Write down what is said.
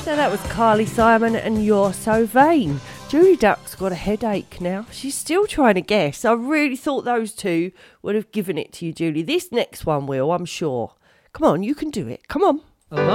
So that was Carly Simon and You're So Vain. Julie Duck's got a headache now. She's still trying to guess. I really thought those two would have given it to you, Julie. This next one will, I'm sure. Come on, you can do it. Come on.